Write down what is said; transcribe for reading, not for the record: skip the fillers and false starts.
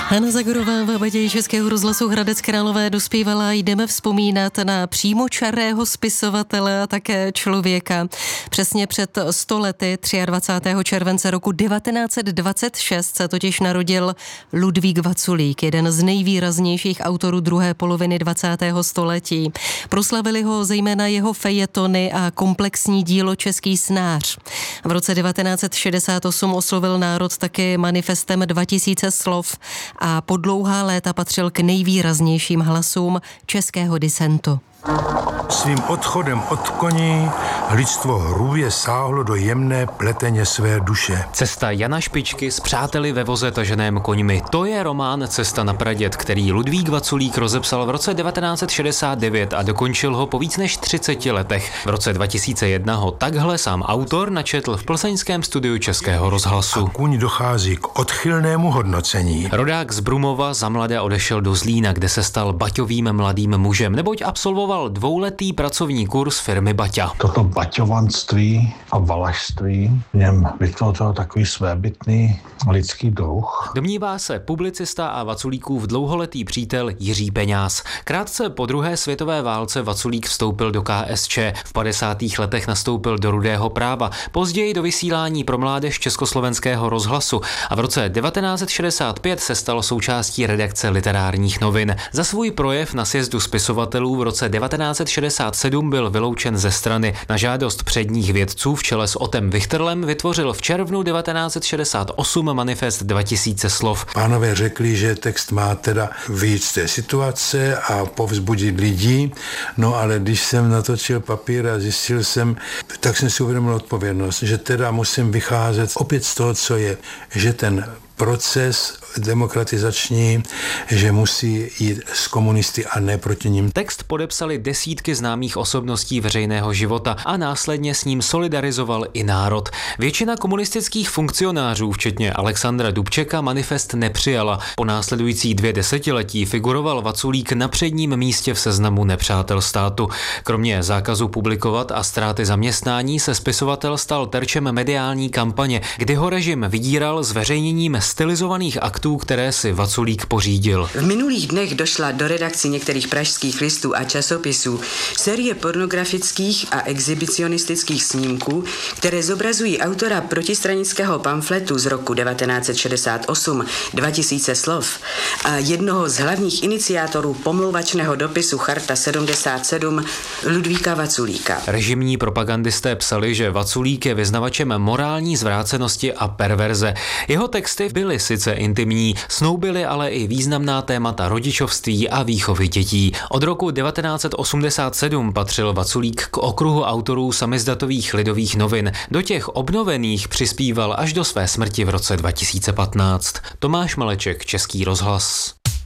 Hana Zagorová v Abadě Českého rozhlasu Hradec Králové dospívala Jdeme vzpomínat na přímočarého spisovatele a také člověka. Přesně před 100 lety, 23. července roku 1926, se totiž narodil Ludvík Vaculík, jeden z nejvýraznějších autorů druhé poloviny 20. století. Proslavili ho zejména jeho fejetony a komplexní dílo Český snář. V roce 1968 oslovil národ taky manifestem 2000 slov a po dlouhá léta patřil k nejvýraznějším hlasům českého disentu. Svým odchodem od koní lidstvo hrubě sáhlo do jemné pleteně své duše. Cesta Jana Špičky s přáteli ve voze taženém koňmi. To je román Cesta na praděd, který Ludvík Vaculík rozepsal v roce 1969 a dokončil ho po víc než 30 letech. V roce 2001 ho takhle sám autor načetl v plzeňském studiu Českého rozhlasu. A kůň dochází k odchylnému hodnocení. Rodák z Brumova zamlada odešel do Zlína, kde se stal baťovým mladým mužem, neboť absolvoval dvouletý pracovní kurz firmy Baťa. Toto baťovanství a valašství v něm vytvořilo takový svébytný lidský druh. Domnívá se publicista a Vaculíkův dlouholetý přítel Jiří Peňáz. Krátce po druhé světové válce Vaculík vstoupil do KSČ. V 50. letech nastoupil do Rudého práva, později do vysílání pro mládež Československého rozhlasu a v roce 1965 se stal součástí redakce Literárních novin. Za svůj projev na sjezdu spisovatelů v roce 1967 byl vyloučen ze strany. Na žádost předních vědců v čele s Otem Vichterlem vytvořil v červnu 1968 manifest 2000 slov. Pánové řekli, že text má teda vyjít z té situace a povzbudit lidi, no ale když jsem natočil papír a zjistil jsem, tak jsem si uvědomil odpovědnost, že teda musím vycházet opět z toho, co je, že ten proces demokratizační, že musí jít s komunisty a ne proti nim. Text podepsali desítky známých osobností veřejného života a následně s ním solidarizoval i národ. Většina komunistických funkcionářů, včetně Alexandra Dubčeka, manifest nepřijala. Po následující 2 desetiletí figuroval Vaculík na předním místě v seznamu nepřátel státu. Kromě zákazu publikovat a ztráty zaměstnání se spisovatel stal terčem mediální kampaně, kdy ho režim vydíral zveřejněním stylizovaných aktů, které si Vaculík pořídil. V minulých dnech došla do redakcí některých pražských listů a časopisů série pornografických a exhibicionistických snímků, které zobrazují autora protistranického pamfletu z roku 1968 2000 slov a jednoho z hlavních iniciátorů pomlouvačného dopisu Charta 77 Ludvíka Vaculíka. Režimní propagandisté psali, že Vaculík je vyznavačem morální zvrácenosti a perverze. Jeho texty byly sice intimní, snoubily ale i významná témata rodičovství a výchovy dětí. Od roku 1987 patřil Vaculík k okruhu autorů samizdatových Lidových novin. Do těch obnovených přispíval až do své smrti v roce 2015. Tomáš Maleček, Český rozhlas.